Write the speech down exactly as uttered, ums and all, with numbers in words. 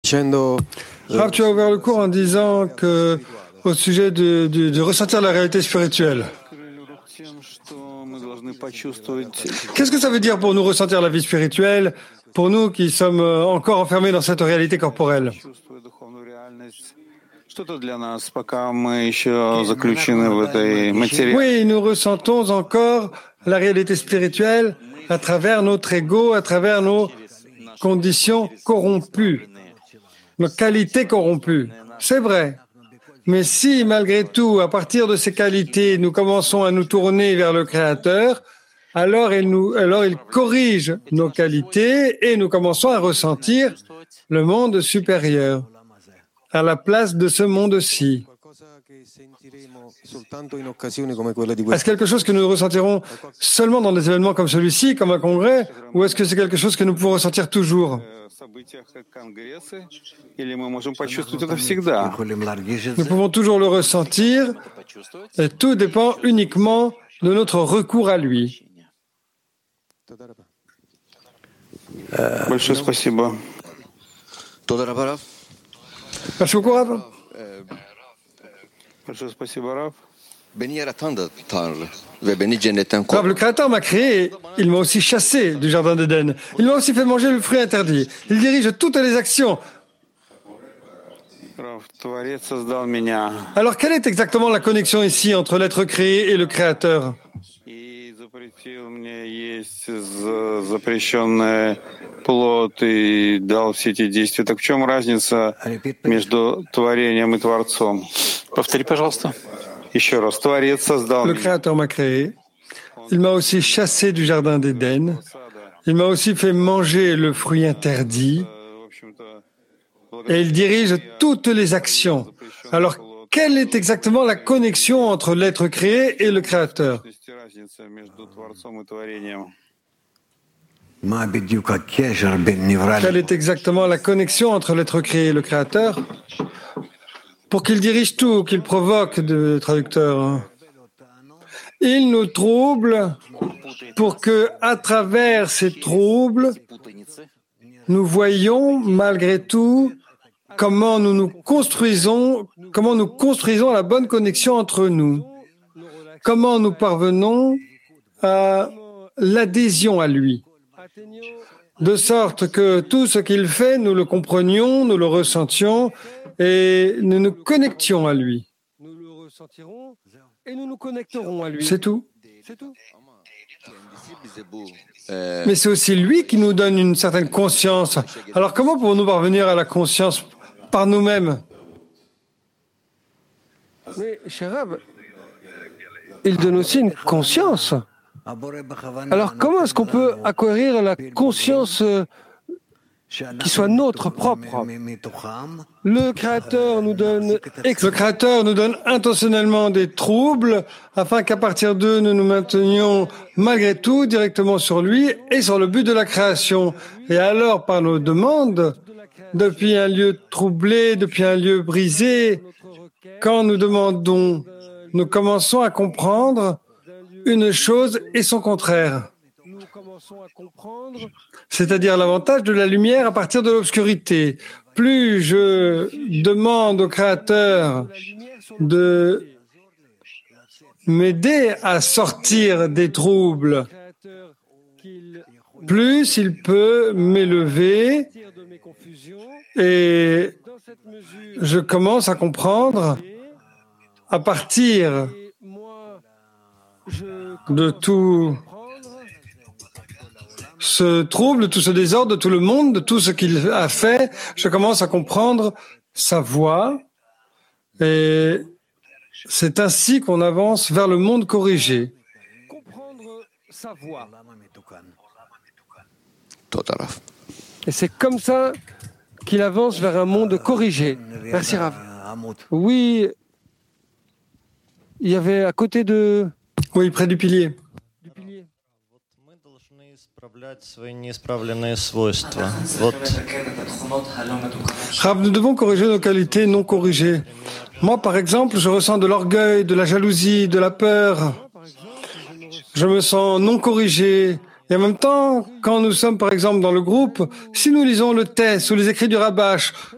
Rav, tu as ouvert le cours en disant que, au sujet de, de, de ressentir la réalité spirituelle. Qu'est-ce que ça veut dire pour nous ressentir la vie spirituelle, pour nous qui sommes encore enfermés dans cette réalité corporelle? Oui, nous ressentons encore la réalité spirituelle à travers notre ego, à travers nos conditions corrompues, nos qualités corrompues. C'est vrai. Mais si, malgré tout, à partir de ces qualités, nous commençons à nous tourner vers le Créateur, alors il, nous, alors il corrige nos qualités et nous commençons à ressentir le monde supérieur à la place de ce monde-ci. Est-ce quelque chose que nous ressentirons seulement dans des événements comme celui-ci, comme un congrès, ou est-ce que c'est quelque chose que nous pouvons ressentir toujours? Nous pouvons toujours le ressentir, et tout dépend uniquement de notre recours à lui. Большое спасибо. Merci beaucoup, Rav. Большое спасибо, Рав. Rav, le Créateur m'a créé, il m'a aussi chassé du Jardin d'Éden. Il m'a aussi fait manger le fruit interdit. Il dirige toutes les actions. Alors, quelle est exactement la connexion ici entre l'être créé et le Créateur? Плод и дал все эти действия. Так в чем разница между творением и Творцом? Повтори, пожалуйста. Еще раз. Творец создал Le меня. Créateur m'a créé. Il m'a aussi chassé du Jardin d'Éden. Il m'a aussi fait manger le fruit interdit. Et il dirige toutes les actions. Alors, quelle est exactement la connexion entre l'être créé et le Créateur? Quelle est exactement la connexion entre l'être créé et le Créateur? Pour qu'il dirige tout, qu'il provoque, le traducteur. Il nous trouble pour que, à travers ces troubles, nous voyons malgré tout comment nous nous construisons, comment nous construisons la bonne connexion entre nous, comment nous parvenons à l'adhésion à lui. De sorte que tout ce qu'il fait, nous le comprenions, nous le ressentions et nous nous connections à lui. Nous le ressentirons et nous nous connecterons à lui. C'est tout. C'est tout. Mais c'est aussi lui qui nous donne une certaine conscience. Alors comment pouvons-nous parvenir à la conscience par nous-mêmes? Mais, cher Rav, il donne aussi une conscience. Alors, comment est-ce qu'on peut acquérir la conscience qui soit notre propre? Le Créateur nous donne, le Créateur nous donne intentionnellement des troubles afin qu'à partir d'eux, nous nous maintenions malgré tout directement sur lui et sur le but de la création. Et alors, par nos demandes, depuis un lieu troublé, depuis un lieu brisé, quand nous demandons, nous commençons à comprendre une chose et son contraire. Nous commençons à comprendre, c'est-à-dire l'avantage de la lumière à partir de l'obscurité. Plus je demande au Créateur de m'aider à sortir des troubles, plus il peut m'élever et je commence à comprendre à partir de tout ce trouble, tout ce désordre, de tout le monde, de tout ce qu'il a fait, je commence à comprendre sa voie et c'est ainsi qu'on avance vers le monde corrigé. Comprendre sa voie. Et c'est comme ça qu'il avance vers un monde corrigé. Merci Rav. Oui, il y avait à côté de... Oui, près du pilier. Du pilier. Rav, nous devons corriger nos qualités non corrigées. Moi, par exemple, je ressens de l'orgueil, de la jalousie, de la peur. Je me sens non corrigé. Et en même temps, quand nous sommes, par exemple, dans le groupe, si nous lisons le texte ou les écrits du Rabash,